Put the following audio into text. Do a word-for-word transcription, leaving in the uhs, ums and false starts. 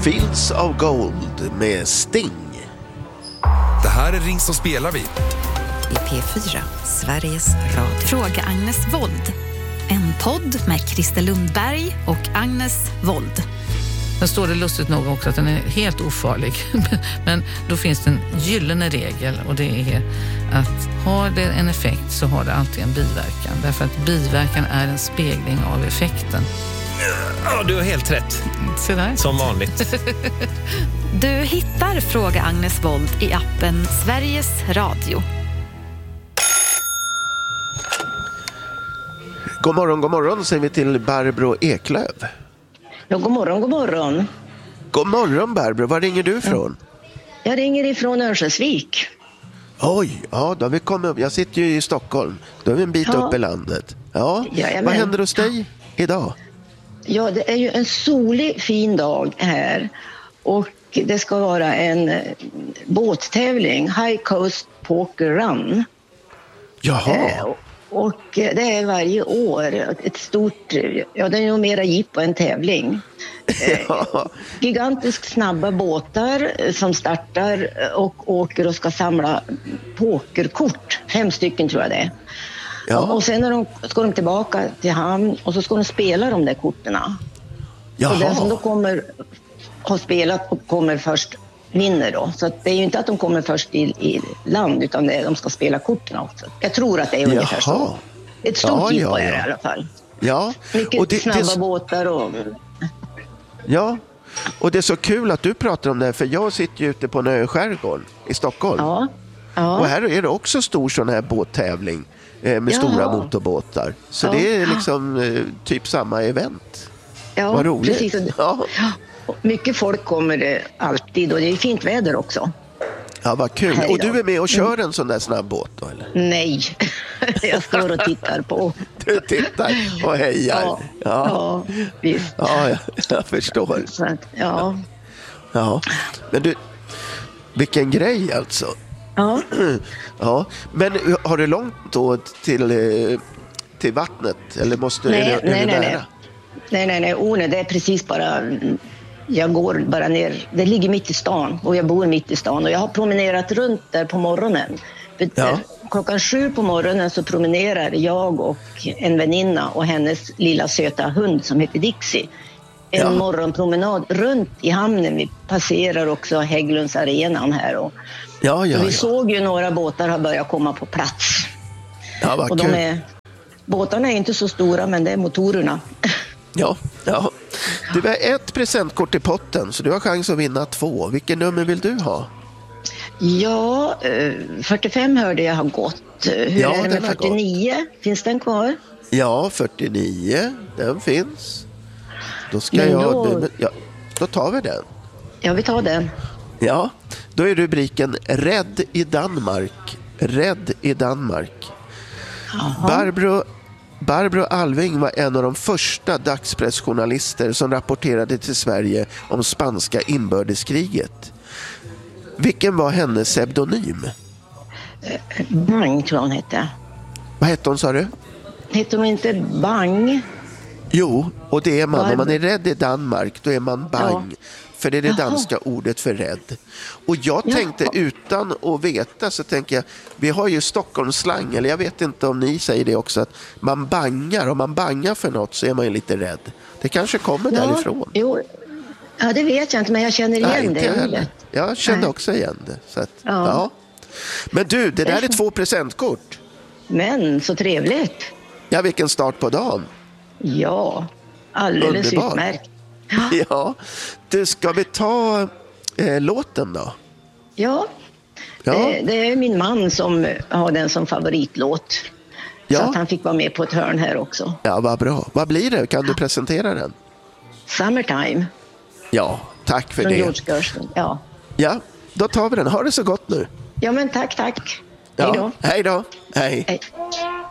Fields of Gold med Sting. Det här är Ring så spelar vi. I P fyra, Sveriges Radio. Fråga Agnes Wold. En podd med Christer Lundberg och Agnes Wold. Sen står det lustigt nog också att den är helt ofarlig. Men då finns det en gyllene regel, och det är att har det en effekt så har det alltid en biverkan. Därför att biverkan är en spegling av effekten. Ja, du har helt rätt. Så där. Som vanligt. Du hittar Fråga Agnes Wold i appen Sveriges Radio. God morgon, god morgon säger vi till Barbro Eklöf. Ja, god morgon, god morgon. God morgon Barbro, var ringer du ifrån? Jag ringer ifrån Örnsköldsvik. Oj, ja då har vi kommit upp. Jag sitter ju i Stockholm, då är vi en bit Ja. upp i landet. Ja, Jajamän. vad händer hos dig idag? Ja, det är ju en solig, fin dag här. Och det ska vara en eh, båttävling, High Coast Poker Run. Jaha. Eh, och, och eh, det är varje år ett stort, ja det är nog mera jippo än tävling. Eh, Ja. Gigantiskt snabba båtar eh, som startar och åker och ska samla pokerkort. Fem stycken tror jag det är. Ja. Och sen när de, ska de tillbaka till hamn och så ska de spela de där korterna. Och den som då Jaha. kommer har spelat och kommer först vinner då. Så att det är ju inte att de kommer först i, i land, utan det är, de ska spela korten också. Jag tror att det är ungefär Jaha. så. Ett stort Ja, jippo ja, är det ja. i alla fall. Ja. Mycket Och det, snabba det, båtar och... ja. Och det är så kul att du pratar om det här, för jag sitter ju ute på en ö i skärgården i Stockholm. Ja. Ja. Och här är det också stor sån här båttävling eh, med Ja. stora motorbåtar. Så Ja. det är liksom eh, typ samma event. Ja, Vad roligt. precis. Och- Ja. och mycket folk kommer det alltid och det är fint väder också. Ja, vad kul. Här Och du idag. är med och kör en sån där snabb båt då, eller? Nej, jag står och tittar på. Du tittar och hejar. Ja, Ja, ja visst. ja jag, jag förstår. Så att, ja. Ja. Men du, vilken grej alltså. Ja. Ja. Men har du långt då till, eh, till vattnet? Eller måste Nej, är det, är nej, det nej, nära? nej. Nej, nej, nej. Oh, nej, det är precis bara... Jag går bara ner. Det ligger mitt i stan och jag bor mitt i stan. Och jag har promenerat runt där på morgonen. För Ja. Klockan sju på morgonen så promenerar jag och en väninna och hennes lilla söta hund som heter Dixie. En Ja. morgonpromenad runt i hamnen. Vi passerar också Hägglunds arenan här. Och, Ja, ja, och vi ja. såg ju några båtar har börjat komma på plats. Ja, vad Och kul. de är, båtarna är inte så stora, men det är motorerna. Ja, ja. Du har ett presentkort i potten, så du har chans att vinna två. Vilken nummer vill du ha? Ja, eh, fyrtiofem hörde jag har gått. Hur Ja, är det den med har fyrtionio? Finns den kvar? Ja, fyrtionio, den finns. Då ska Men jag... då- Ja, då tar vi den. Ja, vi tar den. Ja, då är rubriken Rädd i Danmark. Rädd i Danmark. Barbro, Barbro Alving var en av de första dagspressjournalister som rapporterade till Sverige om spanska inbördeskriget. Vilken var hennes pseudonym? Bang tror jag hon hette. Vad hette hon, sa du? Hette hon inte Bang? Jo, och det är man. Barbro. Om man är rädd i Danmark, då är man bang. Ja. För det är det Jaha. danska ordet för rädd. Och jag Jaha. tänkte, utan att veta, så tänker jag, vi har ju Stockholmsslang, eller jag vet inte om ni säger det också, att man bangar. Om man bangar för något så är man ju lite rädd. Det kanske kommer därifrån. Jo, ja, det vet jag inte, men jag känner igen Nej, inte det. heller. ordet. Jag kände Nej. också igen det. Så att, Ja. ja. Men du, det där är två presentkort. Men så trevligt. Ja, vilken start på dagen. Ja, alldeles Underbar. utmärkt. Ja, du, ska vi ta eh, låten då? Ja, Ja. Det, det är min man som har den som favoritlåt. Ja. Så att han fick vara med på ett hörn här också. Ja, vad bra. Vad blir det? Kan du presentera den? Summertime Ja, tack för från det. George Gershwin. Ja. Ja, då tar vi den. Ha det så gott nu. ja, men tack, tack. Ja. Hej då. Hej då. Hej. Hej.